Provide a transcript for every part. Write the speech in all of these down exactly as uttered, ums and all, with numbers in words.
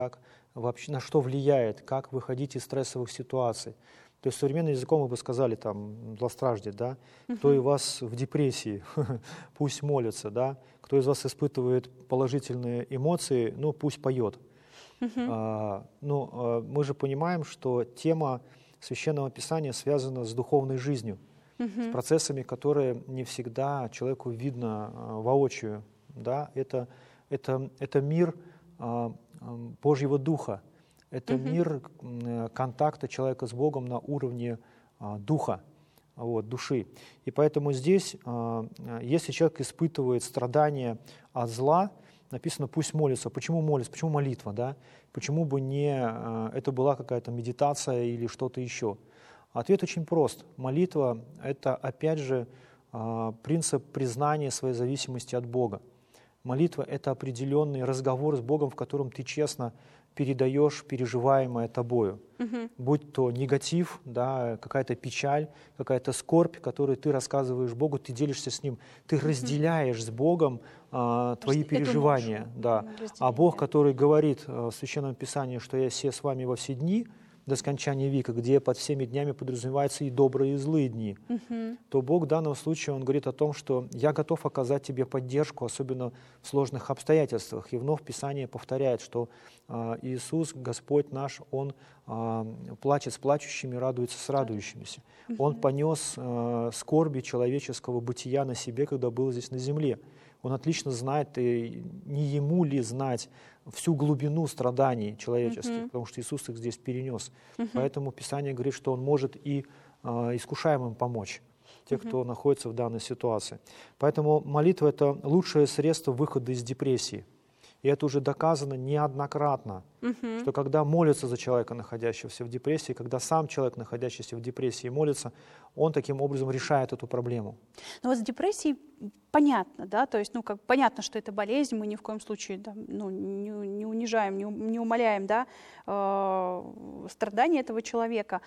как вообще, на что влияет, как выходить из стрессовых ситуаций. То есть современным языком мы бы сказали, там, злостраждет, да, uh-huh. кто из вас в депрессии, пусть молится, да, кто из вас испытывает положительные эмоции, ну, пусть поет. Uh-huh. А, ну, а, мы же понимаем, что тема Священного Писания связана с духовной жизнью, uh-huh. с процессами, которые не всегда человеку видно а, воочию, да, это, это, это мир а, Божьего Духа. Это uh-huh. мир контакта человека с Богом на уровне а, духа, вот, души. И поэтому здесь, а, если человек испытывает страдания от зла, написано «пусть молится». Почему молится? Почему молитва? Да? Почему бы не а, это была какая-то медитация или что-то еще? Ответ очень прост. Молитва — это, опять же, а, принцип признания своей зависимости от Бога. Молитва — это определенный разговор с Богом, в котором ты честно передаешь переживаемое тобою. Uh-huh. Будь то негатив, да, какая-то печаль, какая-то скорбь, которую ты рассказываешь Богу, ты делишься с Ним, ты uh-huh. разделяешь с Богом а, твои переживания. Да. А Бог, который говорит в Священном Писании, что «я се с вами во все дни», до скончания века, где под всеми днями подразумеваются и добрые, и злые дни, uh-huh. то Бог в данном случае, Он говорит о том, что «я готов оказать тебе поддержку, особенно в сложных обстоятельствах». И вновь Писание повторяет, что э, Иисус, Господь наш, Он э, плачет с плачущими, радуется с радующимися. Uh-huh. Он понес э, скорби человеческого бытия на себе, когда был здесь на земле. Он отлично знает, и не ему ли знать всю глубину страданий человеческих, uh-huh. потому что Иисус их здесь перенес. Uh-huh. Поэтому Писание говорит, что Он может и э, искушаемым помочь, тех, uh-huh. кто находится в данной ситуации. Поэтому молитва — это лучшее средство выхода из депрессии. И это уже доказано неоднократно, uh-huh. что когда молятся за человека, находящегося в депрессии, когда сам человек, находящийся в депрессии, молится, он таким образом решает эту проблему. Но вот с депрессией понятно, да, то есть, ну, как понятно, что это болезнь, мы ни в коем случае, да, ну, не, не унижаем, не, не умаляем, да, э, страдания этого человека.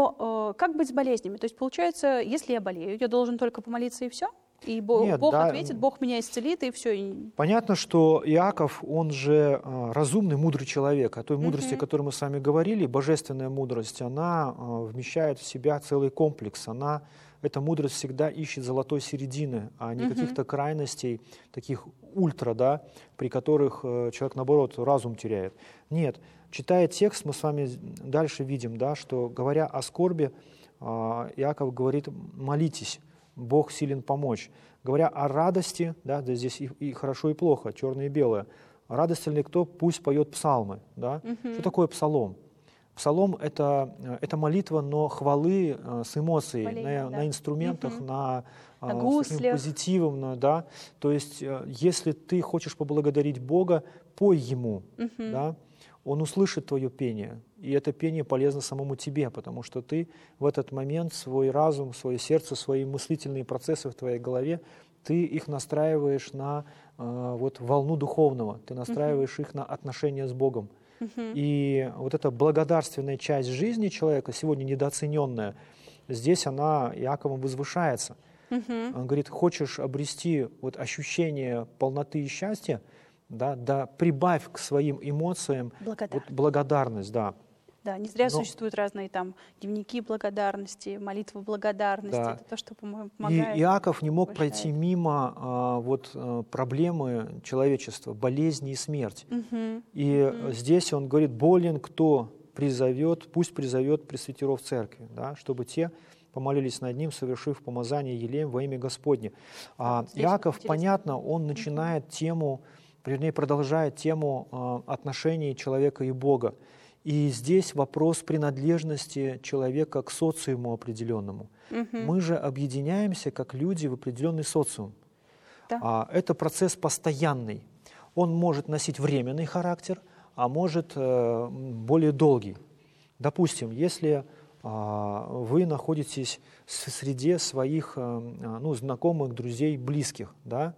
Но э, как быть с болезнями? То есть, получается, если я болею, я должен только помолиться и все? И Бог, Нет, Бог да, ответит, Бог меня исцелит, и все. Понятно, что Иаков, он же э, разумный, мудрый человек. О той мудрости, uh-huh. о которой мы с вами говорили, божественная мудрость, она э, вмещает в себя целый комплекс. Она, эта мудрость всегда ищет золотой середины, а не uh-huh. каких-то крайностей, таких ультра, да, при которых э, человек, наоборот, разум теряет. Нет, читая текст, мы с вами дальше видим, да, что, говоря о скорби, э, Иаков говорит: молитесь. Бог силен помочь. Говоря о радости, да, да, здесь и, и хорошо, и плохо, черное и белое. Радостен ли кто, пусть поет псалмы. Да? Uh-huh. Что такое псалом? Псалом — это, это молитва, но хвалы э, с эмоцией, Полей, на, да. на инструментах, uh-huh. на, э, на с таким позитивом. На, да? То есть, э, если ты хочешь поблагодарить Бога, пой Ему. Uh-huh. Да? Он услышит твое пение, и это пение полезно самому тебе, потому что ты в этот момент свой разум, свое сердце, свои мыслительные процессы в твоей голове, ты их настраиваешь на э, вот, волну духовного, ты настраиваешь uh-huh. их на отношения с Богом. Uh-huh. И вот эта благодарственная часть жизни человека, сегодня недооцененная, здесь она Иаковом возвышается. Uh-huh. Он говорит: хочешь обрести вот, ощущение полноты и счастья, да, да, прибавь к своим эмоциям Благодар. вот, благодарность, да. Да, не зря Но... существуют разные там дневники благодарности, молитвы благодарности. Да. Это то, что помогает. И Иаков не мог повышает. пройти мимо а, вот, а, проблемы человечества, болезни и смерть. Угу. И угу. здесь он говорит: болен кто призовет, пусть призовет пресвитеров церкви, да, чтобы те помолились над ним, совершив помазание елеем во имя Господне. А вот Иаков, понятно, он начинает угу. тему, вернее, продолжает тему э, отношений человека и Бога. И здесь вопрос принадлежности человека к социуму определенному. Угу. Мы же объединяемся как люди в определенный социум. Да. А, это процесс постоянный. Он может носить временный характер, а может э, более долгий. Допустим, если э, вы находитесь в среде своих э, ну, знакомых, друзей, близких, да,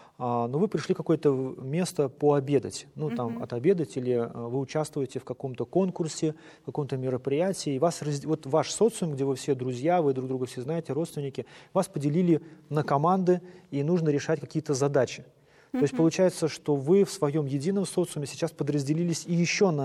но вы пришли в какое-то место пообедать, ну, там, uh-huh. отобедать, или вы участвуете в каком-то конкурсе, в каком-то мероприятии, и вас, вот ваш социум, где вы все друзья, вы друг друга все знаете, родственники, вас поделили на команды, и нужно решать какие-то задачи. Uh-huh. То есть получается, что вы в своем едином социуме сейчас подразделились и еще на